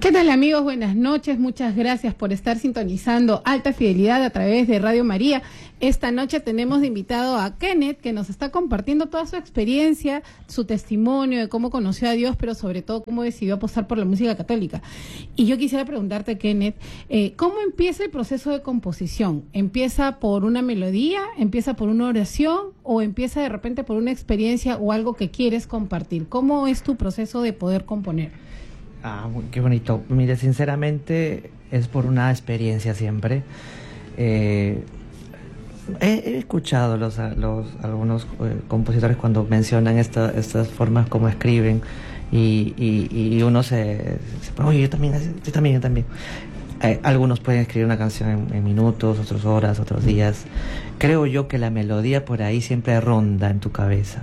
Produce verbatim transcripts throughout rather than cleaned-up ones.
¿Qué tal, amigos? Buenas noches, muchas gracias por estar sintonizando Alta Fidelidad a través de Radio María. Esta noche tenemos de invitado a Kenneth, que nos está compartiendo toda su experiencia, su testimonio de cómo conoció a Dios, pero sobre todo cómo decidió apostar por la música católica. Y yo quisiera preguntarte, Kenneth, eh, ¿cómo empieza el proceso de composición? ¿Empieza por una melodía, empieza por una oración o empieza de repente por una experiencia o algo que quieres compartir? ¿Cómo es tu proceso de poder componer? Ah, qué bonito. Mire, sinceramente es por una experiencia siempre. Eh, he, he escuchado los, los algunos eh, compositores cuando mencionan esta, estas formas como escriben y, y, y uno se, se oye, yo también, yo también, yo también. Eh, algunos pueden escribir una canción en, en minutos, otros horas, otros días. Creo yo que la melodía por ahí siempre ronda en tu cabeza.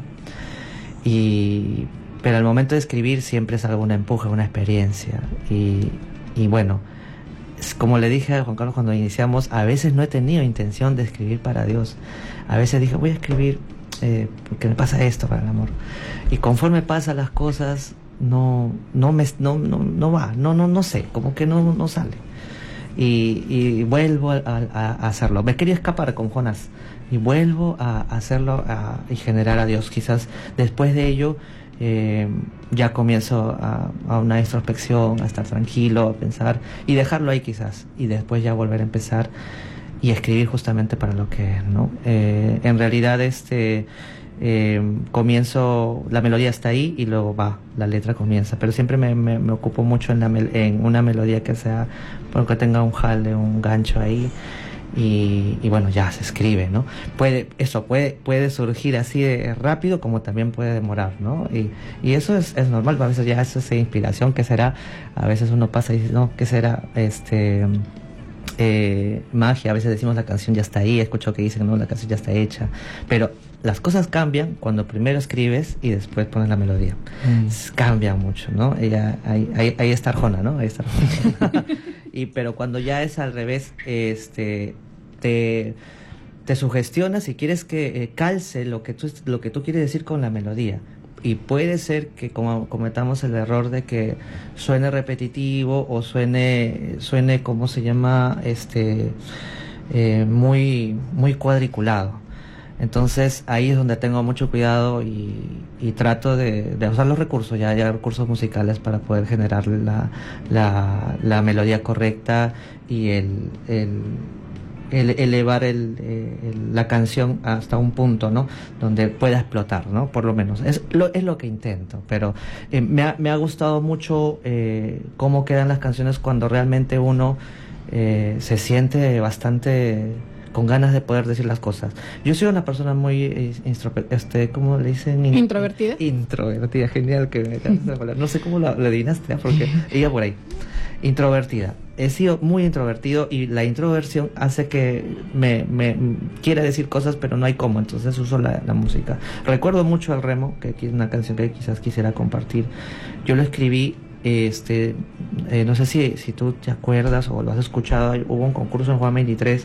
Y pero al momento de escribir siempre es algún empuje, una experiencia. Y, y bueno, como le dije a Juan Carlos cuando iniciamos, a veces no he tenido intención de escribir para Dios. A veces dije, voy a escribir eh, porque me pasa esto para el amor. Y conforme pasan las cosas, no, no, me, no, no, no va, no, no, no sé, como que no, no sale. Y, y vuelvo a, a, a hacerlo. Me quería escapar con Jonás y vuelvo a hacerlo a, y generar a Dios. Quizás después de ello Eh, ya comienzo a, a una introspección, a estar tranquilo, a pensar y dejarlo ahí quizás, y después ya volver a empezar y escribir justamente para lo que es, ¿no? Eh, en realidad este eh, comienzo, la melodía está ahí y luego va, la letra comienza, pero siempre me, me, me ocupo mucho en, la mel- en una melodía que sea, bueno, que tenga un jale, un gancho ahí. Y, y bueno, ya se escribe, ¿no? Puede, eso puede, puede surgir así de rápido como también puede demorar, ¿no? Y, y eso es, es normal, a veces ya eso es inspiración, ¿qué será? A veces uno pasa y dice, no, ¿qué será? Este, eh, magia, a veces decimos la canción ya está ahí, escucho que dicen, no, la canción ya está hecha, pero las cosas cambian cuando primero escribes y después pones la melodía. Mm. Cambia mucho, ¿no? Ella, ahí, ahí, ahí está Arjona, ¿no? Ahí está Arjona. Y pero cuando ya es al revés, este te, te sugestionas y quieres que eh, calce lo que tú lo que tú quieres decir con la melodía. Y puede ser que como cometamos el error de que suene repetitivo o suene suene ¿cómo se llama? este eh, muy muy cuadriculado. Entonces ahí es donde tengo mucho cuidado y, y trato de, de usar los recursos, ya, ya recursos musicales para poder generar la, la, la melodía correcta y el, el, el elevar el, el, la canción hasta un punto, ¿no? Donde pueda explotar, ¿no? Por lo menos. Es lo, es lo que intento, pero eh, me, ha, me ha gustado mucho eh, cómo quedan las canciones cuando realmente uno eh, se siente bastante con ganas de poder decir las cosas. Yo soy una persona muy eh, instro- este, ¿cómo le dicen? In- ¿Introvertida? Introvertida, genial que me acabas de hablar. No sé cómo la, la adivinaste, ¿eh? Porque ella por ahí. Introvertida. He sido muy introvertido y la introversión hace que me, me quiera decir cosas, pero no hay cómo, entonces uso la, la música. Recuerdo mucho al Remo, que es una canción que quizás quisiera compartir. Yo lo escribí, este, eh, no sé si, si tú te acuerdas o lo has escuchado, hubo un concurso en Juan veintitrés.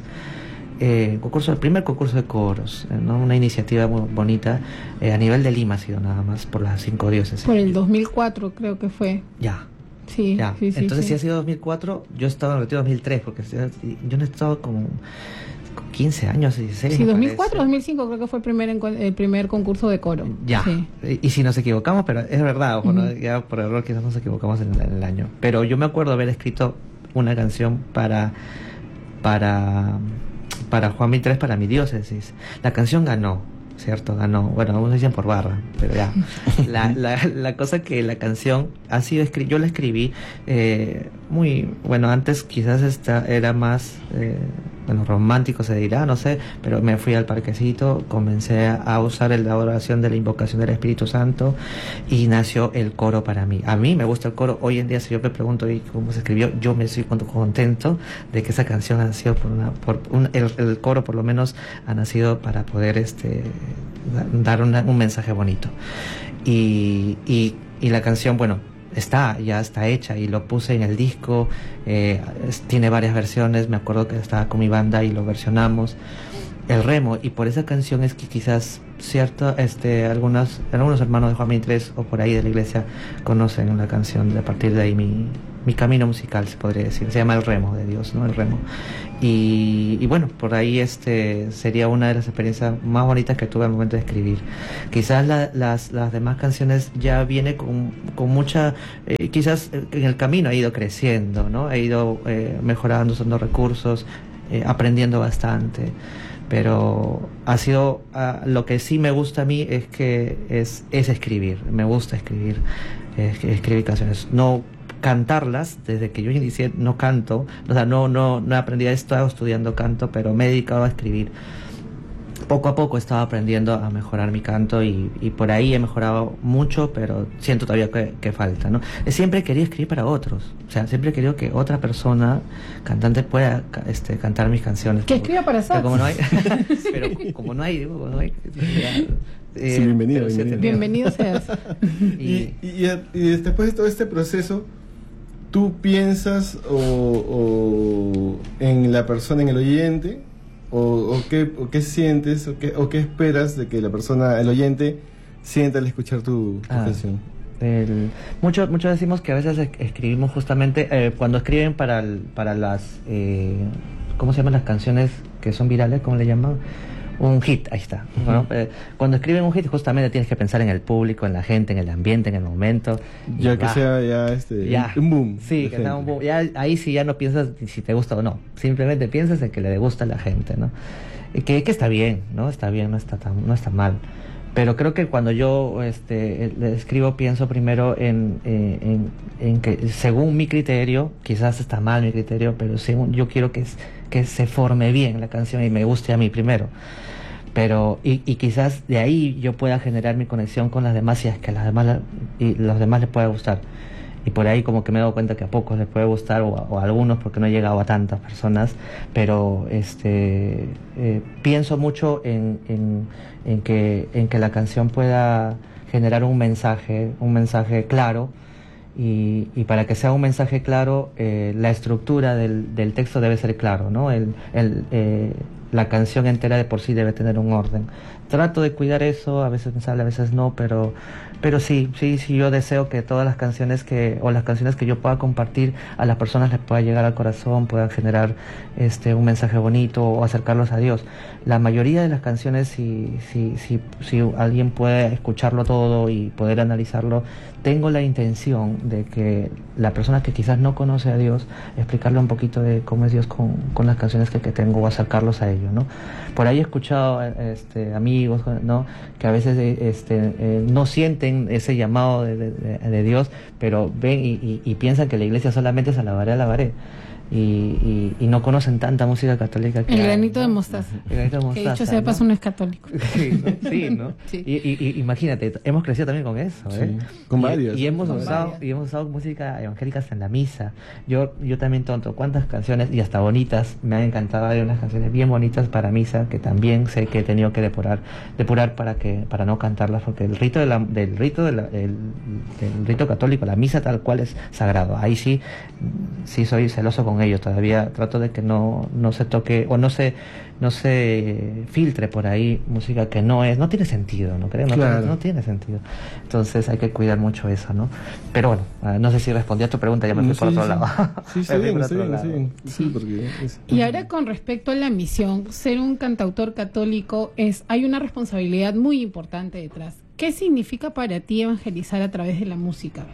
Eh, concurso, el primer concurso de coros, eh, ¿no? Una iniciativa muy bonita eh, a nivel de Lima ha sido nada más por las cinco diócesis. Por el dos mil cuatro creo que fue. Ya. Sí, ya. sí, sí. Entonces sí. si ha sido dos mil cuatro, yo estaba en el retiro dos mil tres, porque yo no he estado como quince años, dieciséis. Sí, dos mil cuatro, dos mil cinco creo que fue el primer encu- el primer concurso de coro. Ya. Sí. Y, y si nos equivocamos, pero es verdad, ojo, Uh-huh. ¿no? Ya por error quizás nos equivocamos en, en el año. Pero yo me acuerdo haber escrito una canción para para para Juan veintitrés, para mi diócesis. La canción ganó, ¿cierto? Ganó, bueno, algunos dicen por barra, pero ya. La, la, la cosa que la canción ha sido escrita, yo la escribí eh, muy, bueno, antes quizás esta era más, eh, bueno, romántico se dirá, no sé, pero me fui al parquecito, comencé a usar el, la oración de la invocación del Espíritu Santo y nació el coro para mí. A mí me gusta el coro. Hoy en día, si yo me pregunto ¿y cómo se escribió? Yo me estoy contento de que esa canción ha nacido por una, por un, el, el coro por lo menos ha nacido para poder este dar una, un mensaje bonito. Y, y, y la canción, bueno, está, ya está hecha y lo puse en el disco, eh, es, tiene varias versiones, me acuerdo que estaba con mi banda y lo versionamos, el Remo, y por esa canción es que quizás cierto, este, algunas, algunos hermanos de Juan veintitrés o por ahí de la iglesia conocen la canción, de a partir de ahí mi, mi camino musical, se podría decir. Se llama El Remo de Dios, ¿no? El Remo. Y, y bueno, por ahí este sería una de las experiencias más bonitas que tuve al momento de escribir. Quizás la, las, las demás canciones ya viene con, con mucha... Eh, quizás en el camino he ido creciendo, ¿no? He ido eh, mejorando, usando recursos, eh, aprendiendo bastante. Pero ha sido uh, lo que sí me gusta a mí es que es, es escribir. Me gusta escribir, es, escribir canciones. No cantarlas, desde que yo inicié no canto, o sea, no, no, no he aprendido esto, he estado estudiando canto, pero me he dedicado a escribir. Poco a poco he estado aprendiendo a mejorar mi canto y, y por ahí he mejorado mucho, pero siento todavía que, que falta, ¿no? Siempre he querido escribir para otros, o sea, siempre he querido que otra persona, cantante, pueda este, cantar mis canciones. Que escriba para sax. Pero como no hay, pero como no hay, como no hay ya, eh, sí, bienvenido, bienvenido. Bienvenido seas. y, y, y, y después de todo este proceso, ¿tú piensas o, o en la persona, en el oyente? O, o, qué, o qué sientes o qué, o qué esperas de que la persona, el oyente, sienta al escuchar tu, tu ah, canción? El, muchos mucho decimos que a veces escribimos justamente eh, cuando escriben para, el, para las eh, ¿cómo se llaman las canciones que son virales? ¿Cómo le llaman? Un hit, ahí está. Uh-huh. ¿No? Eh, cuando escriben un hit justamente tienes que pensar en el público, en la gente, en el ambiente, en el momento. Ya que va. sea ya este ya. un boom. Sí, que sea un boom. Ya, ahí sí ya no piensas si te gusta o no. Simplemente piensas en que le gusta a la gente, ¿no? Y que, que está bien, ¿no? Está bien, no está tan, no está mal. Pero creo que cuando yo este, escribo pienso primero en, eh, en, en que según mi criterio, quizás está mal mi criterio, pero según yo quiero que, que se forme bien la canción y me guste a mí primero. Pero y, y quizás de ahí yo pueda generar mi conexión con las demás y es que las demás la, y los demás les pueda gustar. Y por ahí como que me he dado cuenta que a pocos les puede gustar o a, o a algunos porque no he llegado a tantas personas, pero este eh, pienso mucho en, en, en, que, en que la canción pueda generar un mensaje, un mensaje claro. Y, y para que sea un mensaje claro, eh, la estructura del, del texto debe ser claro, ¿no? El, el, eh, la canción entera de por sí debe tener un orden. Trato de cuidar eso, a veces me sale, a veces no, pero pero sí, sí, sí, yo deseo que todas las canciones que, o las canciones que yo pueda compartir a las personas les pueda llegar al corazón, puedan generar este un mensaje bonito o acercarlos a Dios. La mayoría de las canciones, si, si, si, si alguien puede escucharlo todo y poder analizarlo, tengo la intención de que la persona que quizás no conoce a Dios, explicarle un poquito de cómo es Dios con, con las canciones que, que tengo o acercarlos a ello, ¿no? Por ahí he escuchado este, amigos, ¿no? Que a veces este, eh, no sienten ese llamado de, de, de Dios, pero ven y, y, y piensan que la iglesia solamente es alabaré, alabaré. Y, y, y no conocen tanta música católica que el hay, granito ¿no? de mostaza, el granito de mostaza, que dicho sea paso, ¿no? No es católico. Sí, ¿no? Sí, ¿no? Sí. Y, y, y imagínate, hemos crecido también con eso, ¿eh? Sí, con varias. Y, y hemos con usado varias. y hemos usado música evangélica hasta en la misa. Yo yo también tonto, cuántas canciones y hasta bonitas me han encantado. Hay unas canciones bien bonitas para misa que también sé que he tenido que depurar depurar para que para no cantarlas, porque el rito de la, del rito de la, el, del rito católico, la misa tal cual es sagrado. Ahí sí sí soy celoso con ello todavía. Trato de que no, no se toque o no se no se filtre por ahí música que no es, no tiene sentido, ¿no creo? No, claro. tiene, no tiene sentido. Entonces hay que cuidar mucho eso, ¿no? Pero bueno, uh, no sé si respondí a tu pregunta, ya me fui sí, por otro sí. lado. Sí, está bien, está bien, está bien. Sí, porque es... Y ahora con respecto a la misión, ser un cantautor católico es, hay una responsabilidad muy importante detrás. ¿Qué significa para ti evangelizar a través de la música?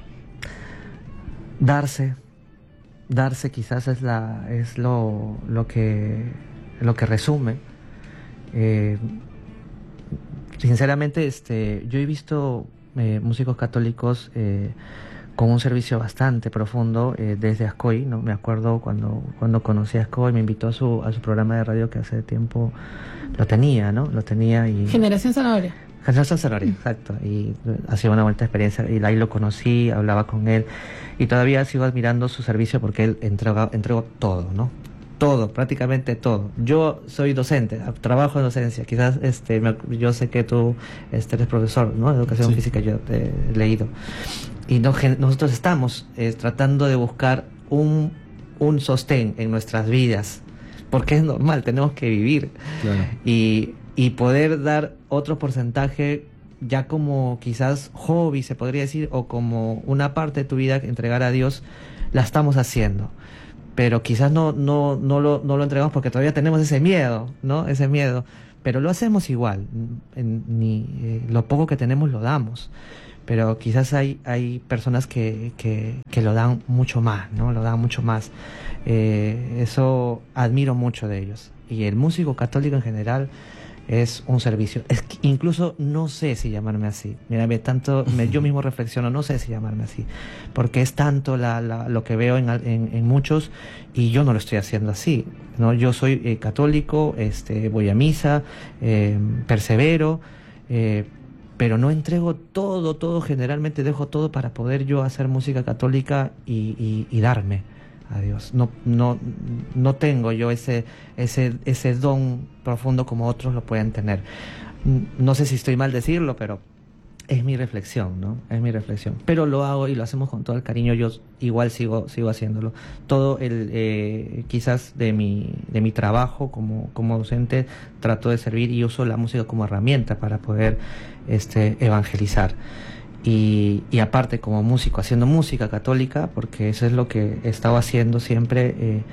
Darse darse quizás es la es lo lo que lo que resume. Eh, sinceramente, este yo he visto eh, músicos católicos eh, con un servicio bastante profundo eh, desde Ascoy, ¿no? Me acuerdo cuando cuando conocí a Ascoy, me invitó a su a su programa de radio que hace tiempo lo tenía, ¿no? Lo tenía y Generación Zanahoria. Generación Zanahoria, exacto, y ha sido una bonita experiencia, y ahí lo conocí, hablaba con él, y todavía sigo admirando su servicio porque él entregó, entregó todo, ¿no? Todo, prácticamente todo. Yo soy docente, trabajo en docencia, quizás este, me, yo sé que tú este, eres profesor, ¿no? De educación sí. física, yo te he leído, y no, nosotros estamos eh, tratando de buscar un, un sostén en nuestras vidas, porque es normal, tenemos que vivir, claro. y y poder dar otro porcentaje ya como quizás hobby se podría decir, o como una parte de tu vida entregar a Dios, la estamos haciendo, pero quizás no, no, no, lo, no lo entregamos porque todavía tenemos ese miedo, ¿no? Ese miedo, pero lo hacemos igual, en, ni, eh, lo poco que tenemos lo damos, pero quizás hay, hay personas que, que, que lo dan mucho más, ¿no? Lo dan mucho más. Eh, eso admiro mucho de ellos. Y el músico católico en general es un servicio. Es que incluso no sé si llamarme así. Mira, me, tanto, me, yo mismo reflexiono, no sé si llamarme así, porque es tanto la, la, lo que veo en, en, en muchos, y yo no lo estoy haciendo así, ¿no? Yo soy eh, católico, este, voy a misa, eh, persevero, eh, pero no entrego todo, todo, generalmente dejo todo para poder yo hacer música católica y, y, y darme a Dios. No, no, no tengo yo ese, ese, ese don profundo como otros lo pueden tener. No sé si estoy mal decirlo, pero es mi reflexión, ¿no? Es mi reflexión. Pero lo hago y lo hacemos con todo el cariño. Yo igual sigo, sigo haciéndolo. Todo el, eh, quizás de mi, de mi trabajo como, como docente, trato de servir y uso la música como herramienta para poder, este, evangelizar. Y, y aparte como músico, haciendo música católica, porque eso es lo que he estado haciendo siempre, eh,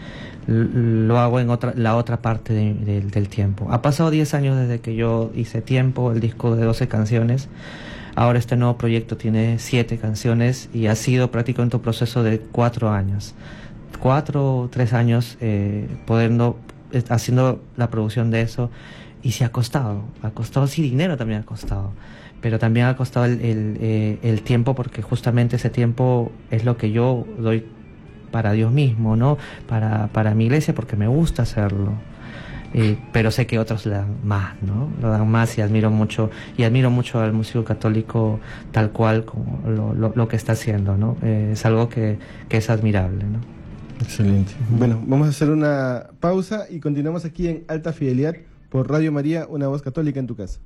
lo hago en otra, la otra parte de, de, del tiempo. Ha pasado diez años desde que yo hice Tiempo, el disco de doce canciones. Ahora este nuevo proyecto tiene siete canciones y ha sido prácticamente un proceso de cuatro años. Cuatro o tres años eh, podendo, eh, haciendo la producción de eso, y se ha costado, ha costado, sí, dinero también ha costado, pero también ha costado el, el, eh, el tiempo, porque justamente ese tiempo es lo que yo doy para Dios mismo, ¿no? Para, para mi iglesia, porque me gusta hacerlo. Eh, pero sé que otros le dan más, ¿no? Lo dan más, y admiro mucho, y admiro mucho al músico católico tal cual como lo, lo, lo que está haciendo, ¿no? Eh, es algo que, que es admirable, ¿no? Excelente. Uh-huh. Bueno, vamos a hacer una pausa y continuamos aquí en Alta Fidelidad por Radio María, una voz católica en tu casa.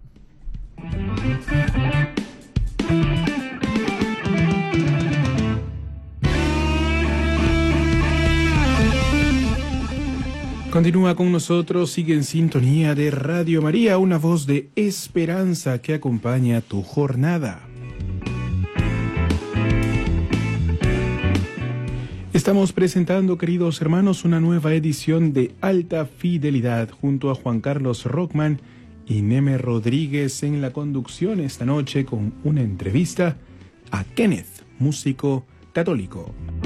Continúa con nosotros, sigue en sintonía de Radio María, una voz de esperanza que acompaña tu jornada. Estamos presentando, queridos hermanos, una nueva edición de Alta Fidelidad junto a Juan Carlos Rockman y Neme Rodríguez en la conducción esta noche, con una entrevista a Kenneth, músico católico.